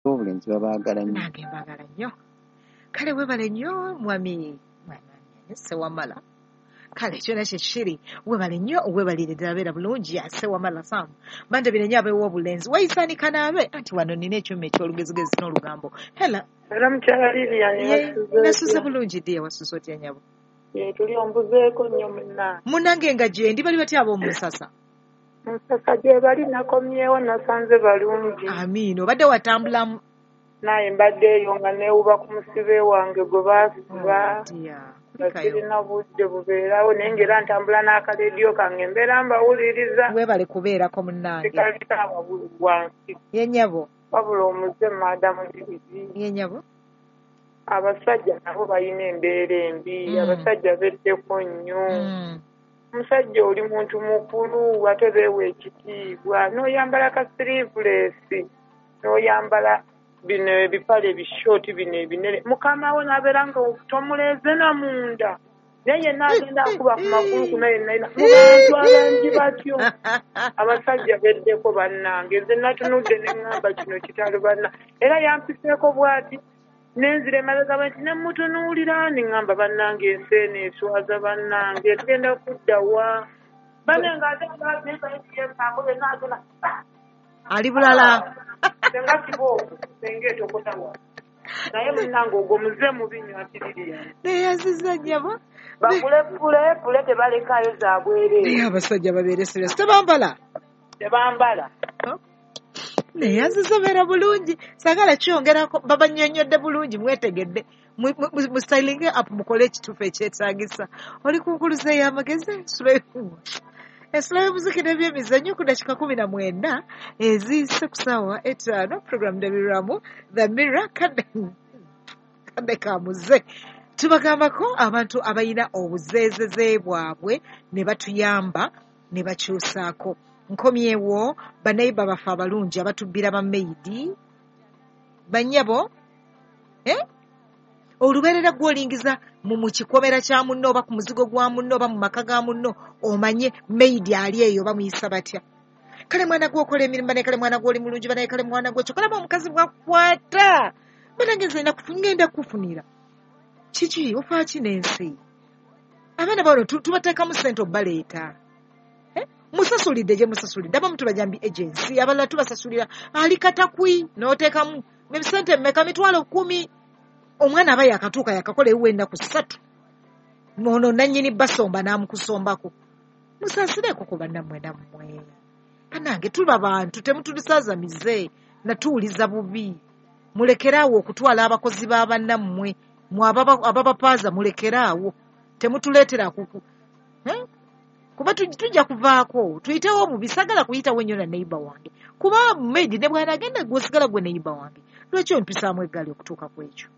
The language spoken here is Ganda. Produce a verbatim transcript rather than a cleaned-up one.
obulenzi babaagala nnyo. Nange mbaagala nnyo. Kale weebale nnyo mwami Sewamala. Kale kyona kye kiri weebale nnyo weebalire ddala beera bulungi Sewamala Sam. Bandabire nnyo abeewa obulenzi wayisaanika naabe anti wano nina ekyuma eky'olugezigezi n'olugambo. Hela. Era mukyala Lilian nasuze bulungi ddi ewasuze otya nnyabo? Tuli ombuzeeko nnyo munnange. Munnange nga gye ndi bali batya ab'omu Musasa? Musasa gye bali nakomyewo nasanze balungi. Amiina obadde watambulamu? Naye mbaddeeyo nga neewuba ku musibe wange gwe baasiba. Sirina budde bubeerawo naye ng'era ntambula n'akaleediyo kange mbeera mbawuliriza. Weebale kubeerako munnange. Sikalitaaba buli wansi. Ye nnyabo? Wabula omuze maadamu dibidi. Ye nnyabo? Abasajja nabo balina embeera embi. Abasajja beddeko nnyo. Omusajja oli muntu mukulu ate beewa ekitiibwa. N'oyambala ka siriivulesi. N'oyambala bino ebipale ebishooti bino ebinene. Mukama we n'abeera nga tomuleeze na munda. Naye n'agenda akuba ku magulu ku naye naye mu bantu abangi batyo. Abasajja beddeko bannange. Nze natunudde ne ŋŋamba kino kitalo banna. Era yampiseeko bw'ati. Nenzire emabega bwe nti nemutunuulira ne ŋŋamba bannange ensi eno eswaza bannange tugenda kudda wa. Bane ng'ate ng'azeebaekiyempaako be n'agenda. Ali bulala. Senga kiboovu senga etokotawa. Naye munnange ogwo muze mubi nnyo akiririya. Naye yaziza nnyabo. Bagule pule pule tebalekaayo za bwereere. Naye abasajja babeere serious tebambala. Tebambala. Naye yaziza beera bulungi. Saagala kyongerako babannyonnyodde bulungi mwetegedde. Mu styling up mukole ekituufu ekyetaagisa. Oli kunkuluzeeyo amagezi ensula y'omuziki n'ebyemizannyo ku dakika kumi na mwenda eziise ku ssaawa etaano programu ndabirwamu The Mirror kadde kadde kamuze. Tubagambako abantu abalina obuzeezeze bwabwe ne batuyamba ne bakyusaako. Nkomyewo baneiba bafe abalungi abatubbira ba maidi bannyabo eh olubeerera gw'olingiza mu kikomera kya munno oba ku muzigo gwa munno oba mu maka ga munno omanye maidi ali eyo bamuyisa batya. Kale mwana gw'okola emirimu bane kale mwana gw'oli mulungi bane kale mwana gw'ekyo kalaba omukazi bwakwata banange nze ngenda kufunira kiki ofa kinensi abaana bano tubateekamu ssente obbaleeta musasulidde gye musasulidde abamu tubajambi agency abalala tubasasulira ali katakwi n'oteekamu ebisente mmeka mitwalo kumi. Omwana aba yakatuuka yakakola ebiwa ennaku ssatu ono nannyini basomba n'amukusombako. Musaasireko ku bannammwe nammwe banange tuba bantu temutulisazamize natuwuliza bubi. Mulekeraawo okutwala abakozi ba bannammwe mwe ababapaaza mulekeraawo temutuleetera kuku kuba tujja kuvaako tuyitewo obubi. Sagala kuyitawo ennyo na neiba wange kuba maidi ne bw'anagenda gw'osigala gwe neiba wange lwaki ompisaamu eggali okutuuka ku ekyo.